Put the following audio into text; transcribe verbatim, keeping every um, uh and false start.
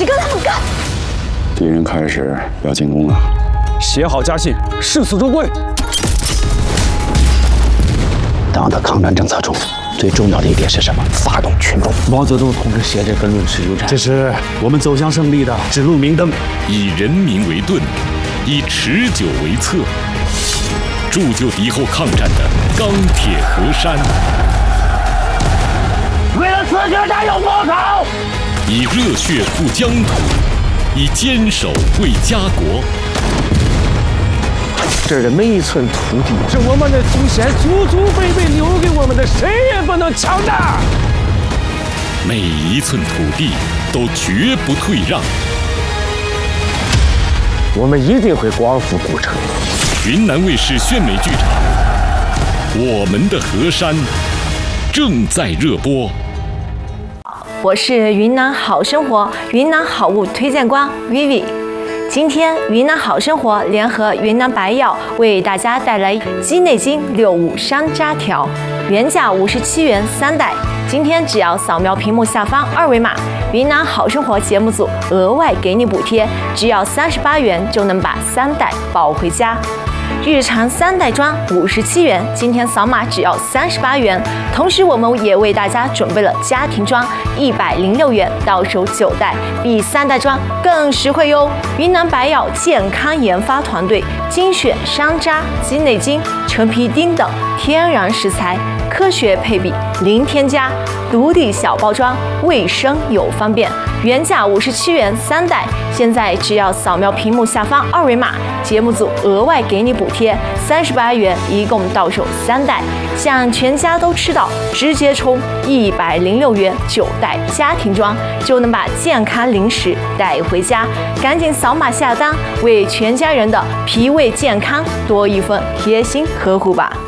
跟他们干！ 敌人开始要进攻了， 写好家信，誓死助贵。 党的抗战政策中，最重要的一点是什么？发动群众。 毛泽东同志写这个《论持久战》，这是我们走向胜利的指路明灯。 以人民为盾，以持久为策，铸就敌后抗战的钢铁河山。 为了此决战有报酬。 以热血护疆土，以坚守为家国。 这儿的每一寸土地，是我们的祖先祖祖辈辈留给我们的，谁也不能抢的。 每一寸土地都绝不退让。 我们一定会光复古城。 云南卫视炫美剧场，我们的河山正在热播。 我是云南好生活云南好物推荐官 Vivi。今天云南好生活联合云南白药为大家带来鸡内金六五山楂条，原价五十七元三袋，今天只要扫描屏幕下方二维码，云南好生活节目组额外给你补贴，只要三十八元就能把三袋抱回家。日常三袋装五十七元，今天扫码只要三十八元。同时，我们也为大家准备了家庭装一百零六元，到手九袋，比三袋装更实惠哟。云南白药健康研发团队精选山楂、鸡内金、陈皮丁等天然食材，科学配比，零添加，独立小包装，卫生又方便。原价五十七元三袋，现在只要扫描屏幕下方二维码，节目组额外给你补贴三十八元，一共到手三袋，想全家都吃到，直接充一百零六元九袋家庭装，就能把健康零食带回家。赶紧扫码下单，为全家人的脾胃健康多一份贴心呵护吧。